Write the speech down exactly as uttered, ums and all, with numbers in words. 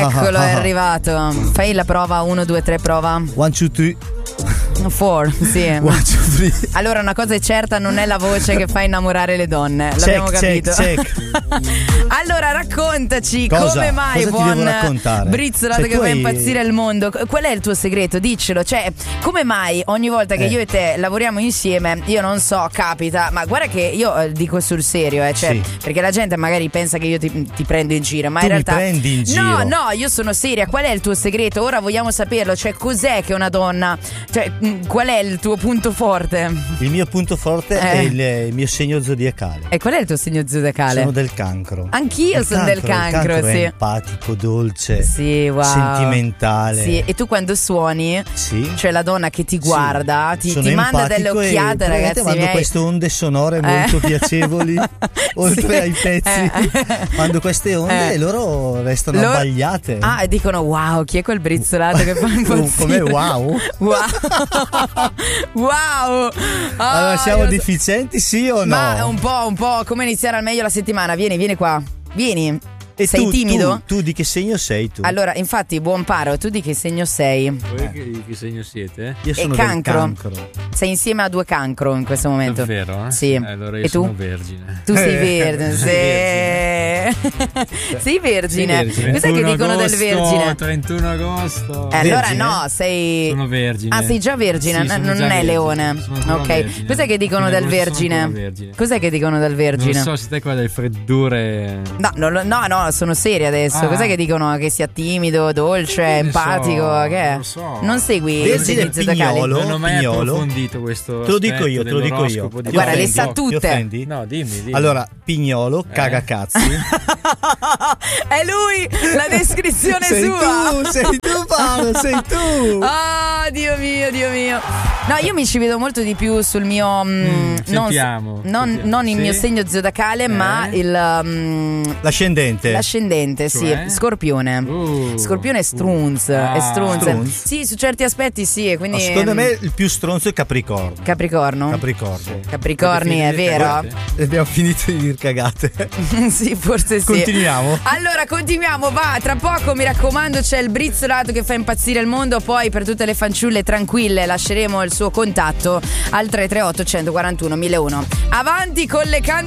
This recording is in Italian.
Eccolo, è arrivato. Fai la prova, uno, due, tre, prova. One, two, three. Four, sì. One, two, three. Allora, una cosa è certa, non è la voce che fa innamorare le donne. L'abbiamo check, capito. Check, check. Allora, raccontaci cosa? come mai, cosa buon brizzolato cioè, che fa hai... impazzire il mondo. Qual è il tuo segreto? Diccelo. Cioè, come mai ogni volta che eh. io e te lavoriamo insieme, io non so, capita, ma guarda che io eh, dico sul serio, eh, cioè, sì. perché la gente magari pensa che io ti, ti prendo in giro, ma tu in realtà mi prendi in giro. No, no, io sono seria. Qual è il tuo segreto? Ora vogliamo saperlo. Cioè, cos'è che una donna, cioè, qual è il tuo punto forte? Il mio punto forte eh. è il, il mio segno zodiacale. E qual è il tuo segno zodiacale? Sono del Cancro. Anch'io il sono cancro, del Cancro, il cancro sì. È empatico, dolce, sì, wow. sentimentale. Sì, e tu quando suoni, sì. cioè la donna che ti guarda, sì. ti, ti manda delle occhiate, e ragazzi. Mando miei. queste onde sonore molto eh. piacevoli, oltre sì. ai pezzi. Eh. Mando queste onde eh. e loro restano loro... abbagliate. Ah, e dicono wow, chi è quel brizzolato che fa impazzire? Come wow? Wow. Wow. Ah, allora siamo so. deficienti, sì o no? Ma un po', un po' come iniziare al meglio la settimana. Vieni, vieni qua. Vieni. E sei tu, timido? Tu, tu di che segno sei tu? Allora, infatti, buon paro, tu di che segno sei? Voi eh. che, che segno siete? Io sono e cancro. cancro. Sei insieme a due cancro in questo momento. Davvero? Eh? Sì. Allora io e sono tu? vergine. Tu sei vergine, sì. Sei vergine. vergine. Cos'è che dicono agosto, del vergine? trentuno agosto. Eh, allora vergine? no, sei. Sono vergine. Ah, sei già vergine, sì, non già è vergine. leone. Sono ok. vergine. Cos'è che dicono del vergine? vergine? Cos'è che dicono del vergine? Non so se te qua delle freddure. No, no, no, no, sono seria adesso. Ah. Cos'è che dicono? Che sia timido, dolce, empatico? So, che è? Non lo so. Non segui Vergine il pignolo. Non ho mai pignolo. approfondito questo. Te lo dico io, te lo dico io. Di Guarda, offendi? le sa tutte. No, dimmi, dimmi. Allora, pignolo, eh. cagacazzi. È lui, la descrizione sei sua. Tu, sei tu, Paolo, sei tu. Ah, oh, Dio mio, Dio mio. No, io mi ci vedo molto di più sul mio mm, non, sentiamo, non, sentiamo. non il sì? mio segno zodiacale, eh? ma il um, l'ascendente. L'ascendente, cioè? sì, Scorpione. Uh, Scorpione è strunz, uh, è ah, strunz. strunz. Sì, su certi aspetti sì, e quindi no, secondo me il più stronzo è Capricorno. Capricorno. Capricorno. Capricorni, è vero. Abbiamo finito di dire cagate. Sì, forse sì. Continuiamo. Allora, continuiamo, va, tra poco mi raccomando c'è il brizzolato che fa impazzire il mondo, poi per tutte le fanciulle tranquille lasceremo il suo contatto al tre tre otto uno quattro uno uno zero uno. Avanti con le can